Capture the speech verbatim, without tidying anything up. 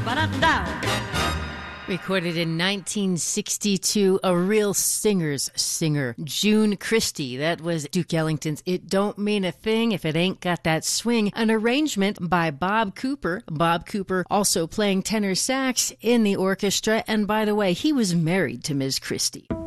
Recorded in nineteen sixty-two, a real singer's singer, June Christy. That was Duke Ellington's It Don't Mean a Thing If It Ain't Got That Swing, an arrangement by Bob Cooper. Bob Cooper also playing tenor sax in the orchestra, and by the way, he was married to Miz Christy.